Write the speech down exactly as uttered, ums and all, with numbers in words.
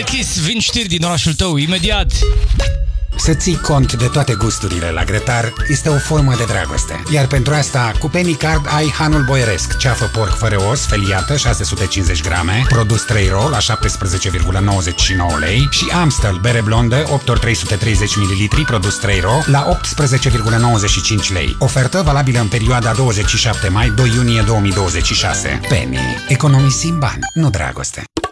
Kiss, vin știri din orașul tău, imediat. Să ții cont de toate gusturile la grătar este o formă de dragoste. Iar pentru asta, cu Penny Card ai Hanul Boieresc, ceafă porc fără os, feliată, șase sute cincizeci grame, produs trei ro la șaptesprezece virgulă nouăzeci și nouă lei și Amstel, bere blondă, opt ori trei sute treizeci mililitri, produs trei ro la optsprezece virgulă nouăzeci și cinci lei. Ofertă valabilă în perioada douăzeci și șapte mai - doi iunie două mii douăzeci și șase. Penny. Economisim bani, nu dragoste.